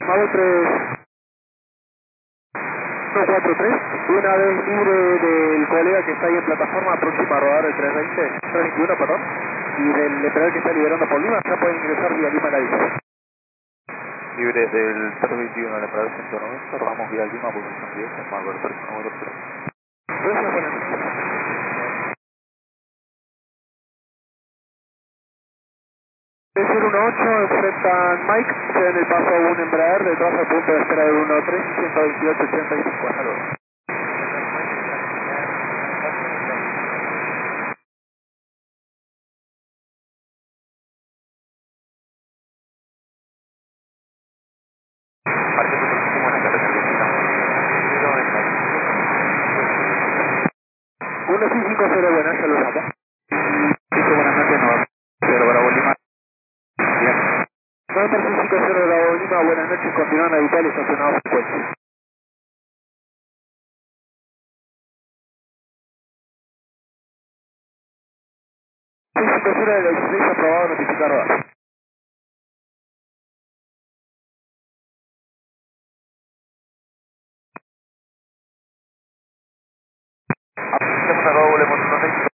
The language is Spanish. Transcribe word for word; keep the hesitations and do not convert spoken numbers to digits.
Mago tres uno cuatro tres, una vez libre del colega que está ahí en plataforma próxima a rodar el trescientos veinte, trescientos veintiuno, perdón, y del operador que está liberando por Lima, ya pueden ingresar vía Lima a la isla. Libre del trescientos veintiuno, la parada ciento noventa, rodamos vía Lima, posición diez, Marco tres uno cuatro tres. Gracias, buenas noches. tres cero uno ocho, enfrentan Mike, en el paso uno Embraer, detrás al punto de espera del uno tres, ciento veintiocho ochenta y cinco, hasta luego. Parque Tucumán, buenas tardes, Argentina. uno seis cinco cero, buenas, ya lo llamo. Cinco, buenas noches, no. Cero Bravo Lima. Bien. November seis cinco cero Bravo Lima, buenas noches, continúan habitual estacionados en puente. seis cinco cero de la dieciséis aprobado, notificar rodar. Hacemos a Bravo, volvemos uno seis.